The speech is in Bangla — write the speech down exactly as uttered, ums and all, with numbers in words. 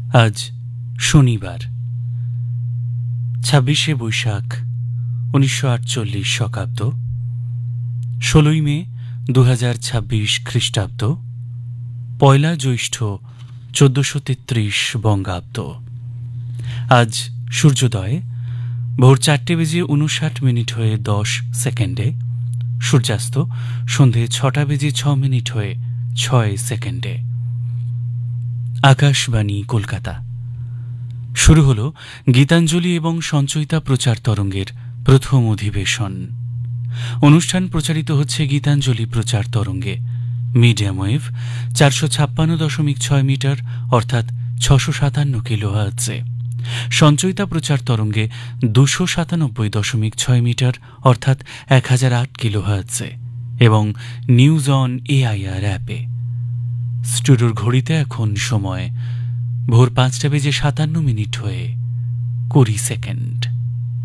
আজ শনিবার ছাব্বিশে বৈশাখ উনিশশো আটচল্লিশ শকাব্দ, ষোলোই মে দু হাজার ছাব্বিশ খ্রিস্টাব্দ, পয়লা জ্যৈষ্ঠ চোদ্দশো তেত্রিশ বঙ্গাব্দ। আজ সূর্যোদয় ভোর চারটে বেজে উনষাট মিনিট হয়ে দশ সেকেন্ডে, সূর্যাস্ত সন্ধে ছটা বেজে ছ মিনিট হয়ে ছয় সেকেন্ডে। আকাশবাণী কলকাতা। শুরু হল গীতাঞ্জলি এবং সঞ্চয়িতা প্রচার তরঙ্গের প্রথম অধিবেশন। অনুষ্ঠান প্রচারিত হচ্ছে গীতাঞ্জলি প্রচার তরঙ্গে, মিডিয়াম ওয়েভ চারশো ছাপ্পান্ন দশমিক ছয় মিটার অর্থাৎ ছশো সাতান্ন কিলো হার্টজে, সঞ্চয়িতা প্রচার তরঙ্গে দুশো সাতানব্বই দশমিক ছয় মিটার অর্থাৎ এক হাজার আট কিলো হার্টজে এবং নিউজ অন এআইআর অ্যাপে। স্টুডিওর ঘড়িতে এখন সময় ভোর পাঁচটা বেজে সাতান্ন মিনিট হয়ে কুড়ি সেকেন্ড।